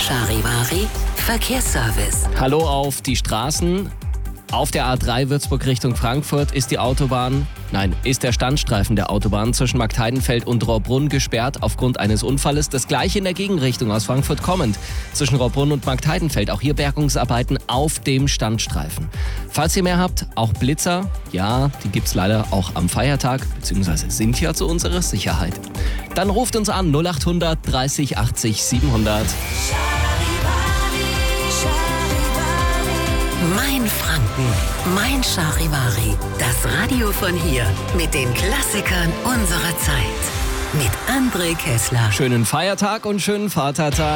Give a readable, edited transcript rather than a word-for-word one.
Charivari Verkehrsservice. Hallo auf die Straßen. Auf der A3 Würzburg Richtung Frankfurt ist der Standstreifen der Autobahn zwischen Marktheidenfeld und Rohrbrunn gesperrt aufgrund eines Unfalles. Das gleiche in der Gegenrichtung aus Frankfurt kommend zwischen Rohrbrunn und Marktheidenfeld. Auch hier Bergungsarbeiten auf dem Standstreifen. Falls ihr mehr habt, auch Blitzer, ja, die gibt's leider auch am Feiertag, beziehungsweise sind ja zu unserer Sicherheit. Dann ruft uns an 0800 30 80 700. Mein Franken, mein Charivari. Das Radio von hier mit den Klassikern unserer Zeit. Mit André Kessler. Schönen Feiertag und schönen Vatertag.